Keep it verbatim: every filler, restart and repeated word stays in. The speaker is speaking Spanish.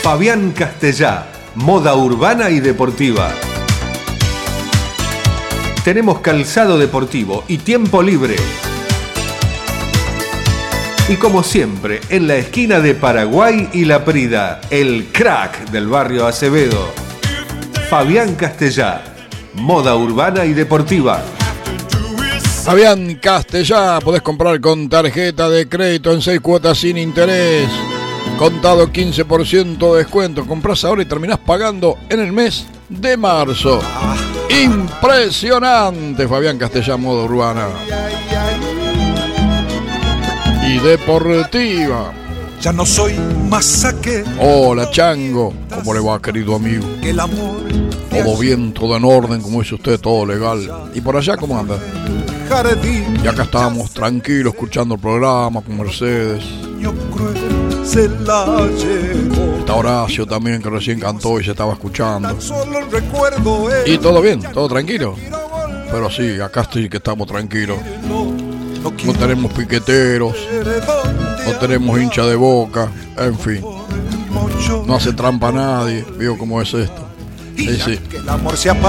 Fabián Castellá, moda urbana y deportiva. Tenemos calzado deportivo y tiempo libre. Y como siempre, en la esquina de Paraguay y La Prida, el crack del barrio Acevedo. Fabián Castellá, moda urbana y deportiva. Fabián Castellá, podés comprar con tarjeta de crédito en seis cuotas sin interés. Contado quince por ciento de descuento. Comprás ahora y terminás pagando en el mes de marzo. Impresionante, Fabián Castellá, moda urbana y deportiva. Ya no soy más saque. Hola, Chango. ¿Cómo le va, querido amigo? El amor. Todo bien, todo en orden, como dice usted, todo legal. ¿Y por allá cómo anda? Y acá estábamos tranquilos escuchando el programa con Mercedes. Se la llevó. Está Horacio también, que recién cantó y se estaba escuchando. Solo el recuerdo es. Y todo bien, todo tranquilo. Pero sí, acá sí que estamos tranquilos. No tenemos piqueteros, no tenemos hincha de Boca, en fin. No hace trampa a nadie, veo cómo es esto. Sí, sí.